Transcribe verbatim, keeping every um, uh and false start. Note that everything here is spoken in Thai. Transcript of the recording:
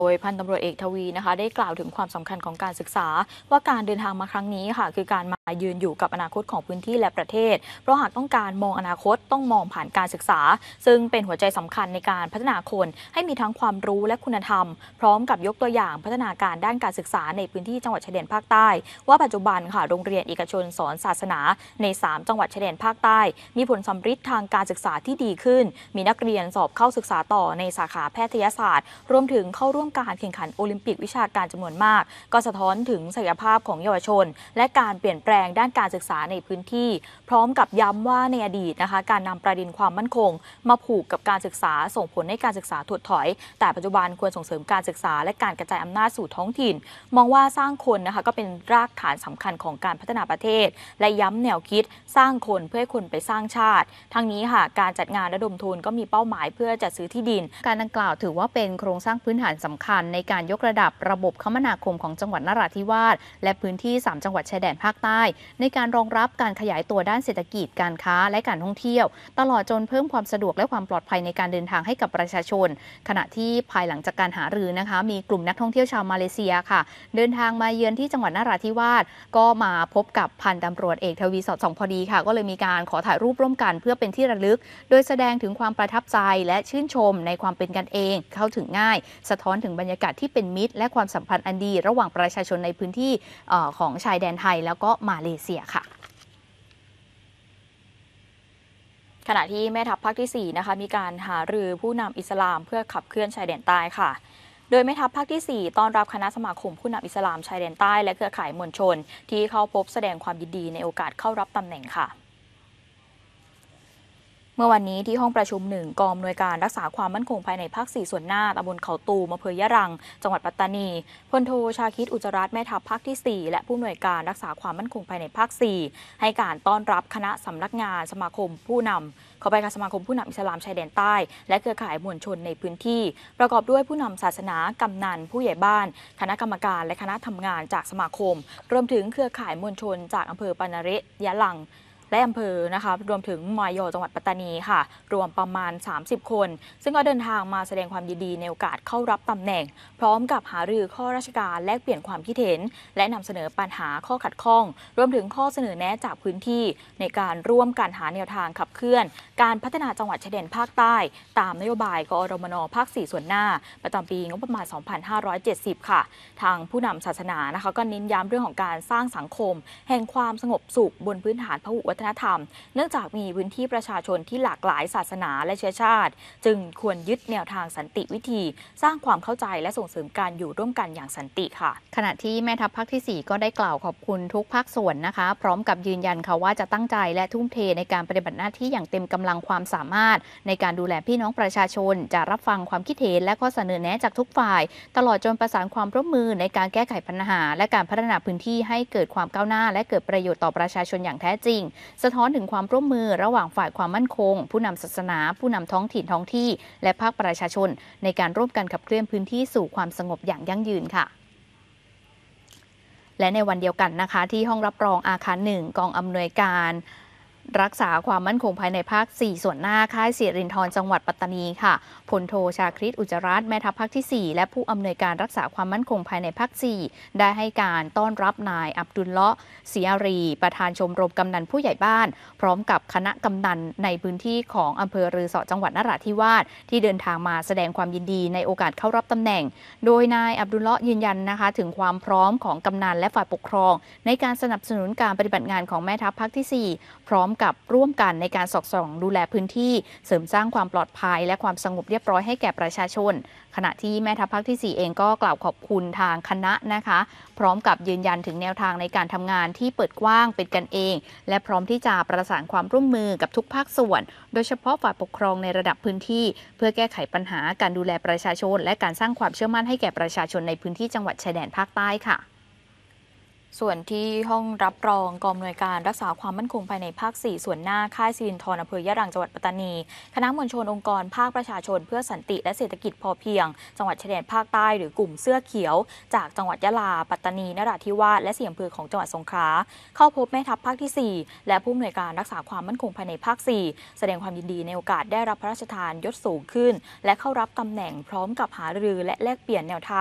โดยพันตำรวจเอกทวีนะคะได้กล่าวถึงความสำคัญของการศึกษาว่าการเดินทางมาครั้งนี้ค่ะคือการมายืนอยู่กับอนาคตของพื้นที่และประเทศเพราะหากต้องการมองอนาคตต้องมองผ่านการศึกษาซึ่งเป็นหัวใจสำคัญในการพัฒนาคนให้มีทั้งความรู้และคุณธรรมพร้อมกับยกตัวอย่างพัฒนาการด้านการศึกษาในพื้นที่จังหวัดชายแดนภาคใต้ว่าปัจจุบันค่ะโรงเรียนเอกชนสอนศาสนาในสามจังหวัดชายแดนภาคใต้มีผลสำฤทธิ์ทางการศึกษาที่ดีขึ้นมีนักเรียนสอบเข้าศึกษาต่อในสาขาแพทยศาสตร์รวมถึงเข้าร่วมการแข่งขันโอลิมปิกวิชาการจำนวนมากก็สะท้อนถึงศักยภาพของเยาวชนและการเปลี่ยนแปลงด้านการศึกษาในพื้นที่พร้อมกับย้ำว่าในอดีตนะคะการนำประเด็นความมั่นคงมาผูกกับการศึกษาส่งผลให้การศึกษาถดถอยแต่ปัจจุบันควรส่งเสริมการศึกษาและการกระจายอำนาจสู่ท้องถิ่นมองว่าสร้างคนนะคะก็เป็นรากฐานสำคัญของการพัฒนาประเทศและย้ำแนวคิดสร้างคนเพื่อให้คนไปสร้างชาติทั้งนี้ค่ะการจัดงานระดมทุนก็มีเป้าหมายเพื่อจัดซื้อที่ดินการดังกล่าวถือว่าเป็นโครงสร้างพื้นฐานสำคัญในการยกระดับระบบคมนาคมของจังหวัดนราธิวาสและพื้นที่สามจังหวัดชายแดนภาคใต้ในการรองรับการขยายตัวด้านเศรษฐกิจการค้าและการท่องเที่ยวตลอดจนเพิ่มความสะดวกและความปลอดภัยในการเดินทางให้กับประชาชนขณะที่ภายหลังจากการหารือนะคะมีกลุ่มนักท่องเที่ยวชาวมาเลเซียค่ะเดินทางมาเยือนที่จังหวัดนราธิวาสก็มาพบกับพันตำรวจเอกทวีสอดส่องพอดีค่ะก็เลยมีการขอถ่ายรูปร่วมกันเพื่อเป็นที่ระลึกโดยแสดงถึงความประทับใจและชื่นชมในความเป็นกันเองเข้าถึงง่ายสะท้อนถึงบรรยากาศที่เป็นมิตรและความสัมพันธ์อันดีระหว่างประชาชนในพื้นที่ของชายแดนไทยแล้วก็มาเลเซียค่ะขณะที่แม่ทัพภาคที่สี่นะคะมีการหารือผู้นำอิสลามเพื่อขับเคลื่อนชายแดนใต้ค่ะโดยแม่ทัพภาคที่สี่ต้อนรับคณะสมาคมผู้นำอิสลามชายแดนใต้และเครือข่ายมวลชนที่เข้าพบแสดงความยินดีในโอกาสเข้ารับตำแหน่งค่ะเมื่อวันนี้ที่ห้องประชุมหนึ่งกองอำนวยการรักษาความมั่นคงภายในภาคสี่ส่วนหน้าตำบลเขาตูมอำเภอยะรังจังหวัดปัตตานีพลโทชาคิดอุจรัตน์แม่ทัพภาคที่สี่และผู้อำนวยการรักษาความมั่นคงภายในภาคสี่ให้การต้อนรับคณะสำนักงานสมาคมผู้นำเข้าไปกับสมาคมผู้นำอิสลามชายแดนใต้และเครือข่ายมวลชนในพื้นที่ประกอบด้วยผู้นำศาสนากำนันผู้ใหญ่บ้านคณะกรรมการและคณะทำงานจากสมาคมรวมถึงเครือข่ายมวลชนจากอำเภอปานาเระยะลังและอำเภอนะคะรวมถึงมายอจังหวัดปัตตานีค่ะรวมประมาณสามสิบคนซึ่งก็เดินทางมาแสดงความยินดีในโอกาสเข้ารับตำแหน่งพร้อมกับหารือข้อราชการแลกเปลี่ยนความคิดเห็นและนำเสนอปัญหาข้อขัดข้องรวมถึงข้อเสนอแนะจากพื้นที่ในการร่วมกันหาแนวทางขับเคลื่อนการพัฒนาจังหวัดชายแดนภาคใต้ตามนโยบายกอรมนภาคสี่ส่วนหน้าประจำปีงบประมาณสองพันห้าร้อยเจ็ดสิบค่ะทางผู้นำศาสนานะคะก็เน้นย้ำเรื่องของการสร้างสังคมแห่งความสงบสุขบนพื้นฐานพหุวัฒนธรรมเนื่องจากมีพื้นที่ประชาชนที่หลากหลายศาสนาและเชื้อชาติจึงควรยึดแนวทางสันติวิธีสร้างความเข้าใจและส่งเสริมการอยู่ร่วมกันอย่างสันติค่ะขณะที่แม่ทัพภาคที่สี่ก็ได้กล่าวขอบคุณทุกภาคส่วนนะคะพร้อมกับยืนยันค่ะว่าจะตั้งใจและทุ่มเทในการปฏิบัติหน้าที่อย่างเต็มกำลังความสามารถในการดูแลพี่น้องประชาชนจะรับฟังความคิดเห็นและข้อเสนอแนะจากทุกฝ่ายตลอดจนประสานความร่วมมือในการแก้ไขปัญหาและการพัฒนาพื้นที่ให้เกิดความก้าวหน้าและเกิดประโยชน์ต่อประชาชนอย่างแท้จริงสะท้อนถึงความร่วมมือระหว่างฝ่ายความมั่นคงผู้นำศาสนาผู้นำท้องถิ่นท้องที่และภาคประชาชนในการร่วมกันขับเคลื่อนพื้นที่สู่ความสงบอย่างยั่งยืนค่ะและในวันเดียวกันนะคะที่ห้องรับรองอาคารหนึ่งกองอำนวยการรักษาความมั่นคงภายในภาคสี่ส่วนหน้าค่ายสิรินธรจังหวัดปัตตานีค่ะพลโทชาคริตอุจรัตน์แม่ทัพภาคที่สี่และผู้อำนวยการรักษาความมั่นคงภายในภาคสี่ได้ให้การต้อนรับนายอับดุลเลาะห์ศรีอารีประธานชมรมกำนันผู้ใหญ่บ้านพร้อมกับคณะกำนันในพื้นที่ของอำเภอรือสอจังหวัดนราธิวาสที่เดินทางมาแสดงความยินดีในโอกาสเข้ารับตำแหน่งโดยนายอับดุลเลาะห์ยืนยันนะคะถึงความพร้อมของกำนันและฝ่ายปกครองในการสนับสนุนการปฏิบัติงานของแม่ทัพภาคที่สี่พร้อมกับร่วมกันในการสอดส่องดูแลพื้นที่เสริมสร้างความปลอดภัยและความสงบเรียบร้อยให้แก่ประชาชนขณะที่แม่ทัพภาคที่สี่เองก็กล่าวขอบคุณทางคณะนะคะพร้อมกับยืนยันถึงแนวทางในการทำงานที่เปิดกว้างเป็นกันเองและพร้อมที่จะประสานความร่วมมือกับทุกภาคส่วนโดยเฉพาะฝ่ายปกครองในระดับพื้นที่เพื่อแก้ไขปัญหาการดูแลประชาชนและการสร้างความเชื่อมั่นให้แก่ประชาชนในพื้นที่จังหวัดชายแดนภาคใต้ค่ะส่วนที่ห้องรับรองกองอำนวยการรักษาความมั่นคงภายในภาค สี่ ส่วนหน้าค่ายสิรินธรอำเภอยะรังจังหวัดปัตตานีคณะมวลชนองค์กรภาคประชาชนเพื่อสันติและเศรษฐกิจพอเพียงจังหวัดชายแดนภาคใต้หรือกลุ่มเสื้อเขียวจากจังหวัดยะลาปัตตานีนราธิวาสและสี่อำเภอของจังหวัดสงขลาเข้าพบแม่ทัพภาคที่ สี่ และผู้อำนวยการรักษาความมั่นคงภายในภาค สี่ แสดงความยินดีในโอกาสได้รับพระราชทานยศสูงขึ้นและเข้ารับตำแหน่งพร้อมกับหารือและแลกเปลี่ยนแนวทาง